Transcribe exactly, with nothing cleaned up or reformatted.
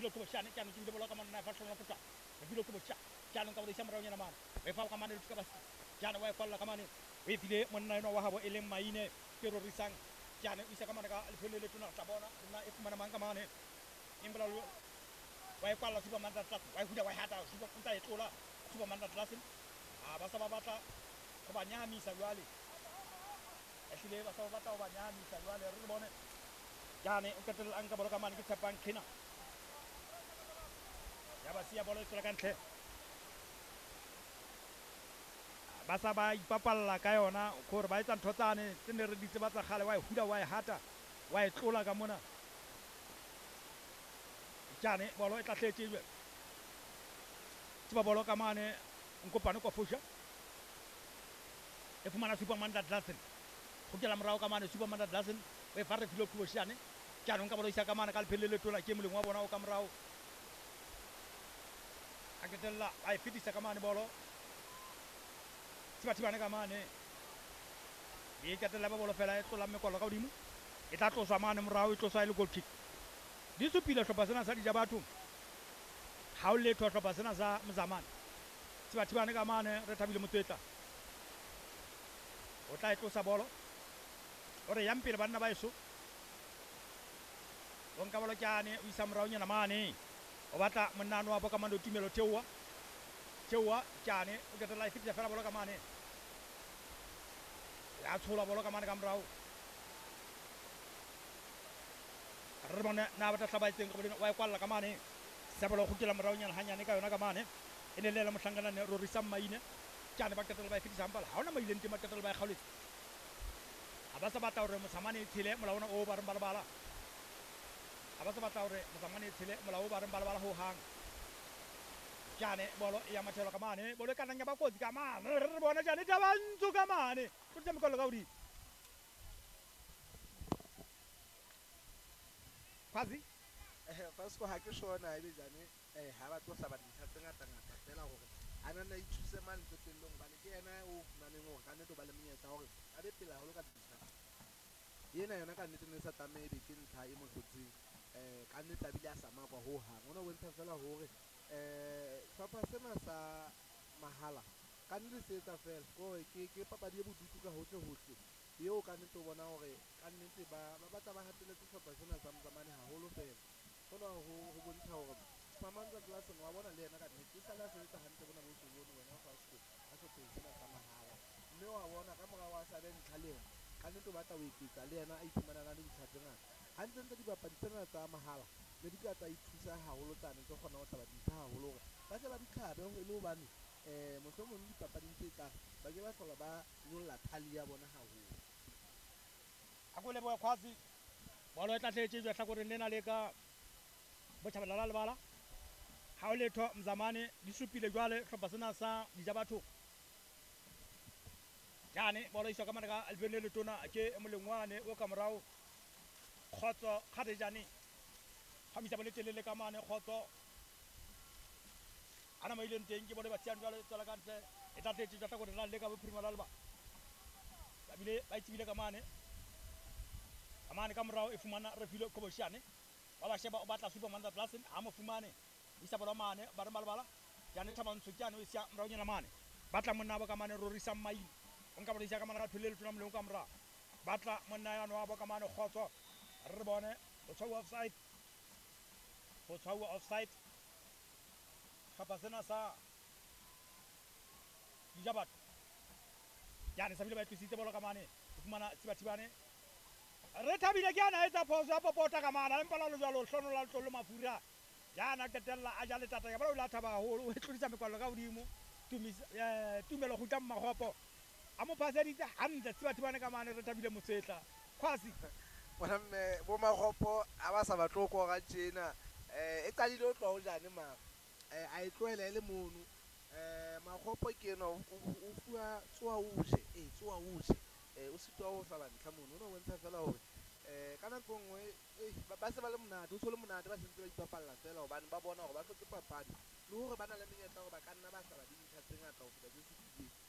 refilo ko shane kan ci debolo ka man na fa solo pota refilo ko cha kan ka wadi samra nyana man we fa ka man du ka bas kan way kolla ka man we file mon na no wahabo elem mayine terrorisang kan isa ka man ka alfele le tuna tabona na e man man ka man imbala way kolla suba man tat way huda way hata suba kunta e tola suba man tat lasin a basa babata ko ba nyami sa wali asile basa babata ba nyami sa wali rubone jane ukatel angka bolo kaman kita pangkina ya basia bolo silakan ke basa bai papal la kayona kor bai tan thotane tener di sebata khale wai huda wai hata wai tola kamona jane bolo eta tete tiba bolo kamane ngko panu ko fusha e fumana superman dat lasen ko jalam raw kamane superman dat lasen we farre filo ko shane kan ka bolo isa kamane kal pelele tola kemul ngo bona o kam raw aketella ay fiti sa kamane bolo tiba tiba ne kamane bi katella bolo fela to lamme ko ko dimu eta to samane mraw to saylu gol kick di su pila to pasana sa di jabatu hawle to to pasana za mzaman tiba tiba ne kamane retabile muteta o tay to sa bolo ore yampir banna baysu won kabalo jaane wisam rawnya na mani o bata menano apa kamando timelo tewa tewa jaane o gata lay fitte fara bolo kamane ya thola bolo kamane kam raw arbana na bata sabay ten ko way kwalla kamane sabalo khutilam rawnya hanya ne kayo na kamane ene lela mo sangana ne ro risam mayine jaane bakatal bay fitti sambal hawna may lenti makatal bay khawli abasa batawre mo samani thile mo lawna o bar bal bala abasa batawre mo samani thile mo law bar bal bala ho hang jane bolo ya matelo kamane bolo kananya ba ko kamane bona jane tabanzu kamane kutem ko gawdi fazi eh pasko ha ke shona ile jane eh ha ba to sabat dithatsenga tanga tela hore ana na ithuse man tselong bane ke ena o maneng o ka ne to bale menyetla hore a be pela ho lo ka ditsa yena yona ka nnete ne sa tamedi ke ntlha e mo tlhotseng eh ka nnete tabile a sama kwa ho hang ona wentsa fela hore eh papa sena sa mahala ka nnete se etsa fela ko ke ke papa di bodutu ka hotle hotle yo ka nnete o bona hore ka nnete ba ba batla ba hateletse papa sena sa mzamane haholo fela bona ho ho bontsha hore Samantha class ngwa bona le yena ka nnete sala se etsa hantle bona bo se bone wena fa se a se tsena sa mahala mme wa bona ka mora wa sa le ntlhaleng ka nnete ba tla o iketsa le yena a iphumana na le dithatse ngata hantle ntse di bapadi tsena tsa mahala le di ka tsa ithusa haholo tsane tse kgona go tlaba ditha haholo gore ba se ba di tlhabe go le bane eh mohlomong di papading tse tla ba ke ba hlola ba nyolla thali ya bona haholo akole bo khwazi bolo etla tletse jwa tlakore nena le ka bothabela la lebala ha o letho mzamane di supile jwale hlopa sena sa di jabatho jane bolo iso ka managa alvene le tona ke molengwane o ka morao khotso khade jane hamisa bole telele ka mane khotso ana maile nteng ke bole ba tsian jwale tsala ka ntle eta tetse jata go rena le ka bophirima la leba ba bile ba itsibile ka mane amane ka morao e fumana refilo ko boshane ba ba sheba o batla superman da blasen a mo fumane isa bola mane ba re balbala jane thaban tsukane o sia mrao nyana mane batla monna ba ka mane rori sa mai onka ba isa ka mane ka philele tuna mle onka mra batla monna ya no ba ka mane khotso re bone o tshwa offside o tshwa offside khapa sena sa dijabat jane sabile ba tsitse bola ka mane fumana sibatibane re thabile ke ana etsa phoso ya popota ka mana empala lo jalo hlono la tlolo mafura jana ketella a jale tata ya ba o la thaba haholo o tlodisa mekwalo ka godimo tumi eh tumelo go tla mmagopo a mo paseditse hantle tsibathibane ka mana re thabile motsetla khwasi bona mme bo magopo a ba sa batlo go ga tjena eh e qadile o tlo o jane ma eh a e tloela le mono eh magopo ke no o fuwa tsoa o je eh tsoa o je eh o sitwa o sala ntlha mono no wentsa fela hore eh kana ngwe eh ba se ba le monate o tshole monate ba sentse ba ipapalla fela hobane ba bona hore ba hlotse papadi le hore ba na le menyetla hore ba ka nna ba sa ba di ntha tse ngata ho feta tse se